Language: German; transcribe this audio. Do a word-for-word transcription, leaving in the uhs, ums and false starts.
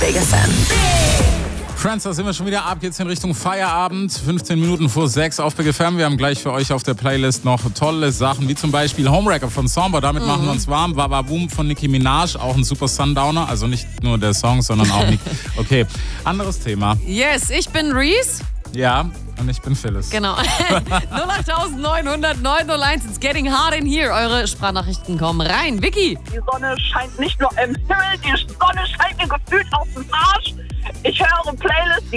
Big F M. Friends, da sind wir schon wieder. Ab geht's in Richtung Feierabend. fünfzehn Minuten vor sechs auf Big F M. Wir haben gleich für euch auf der Playlist noch tolle Sachen, wie zum Beispiel Homewrecker von Samba. Damit mhm. machen wir uns warm. Wava Boom von Nicki Minaj, auch ein super Sundowner. Also nicht nur der Song, sondern auch Nick. Okay, anderes Thema. Yes, ich bin Reese. Ja, und ich bin Phyllis. Genau. null acht neun null null neun null eins, it's getting hard in here. Eure Sprachnachrichten kommen rein. Vicky. Die Sonne scheint nicht nur im Himmel, die Sonne scheint mir gefühlt auf dem Arsch. Ich höre Playlist, die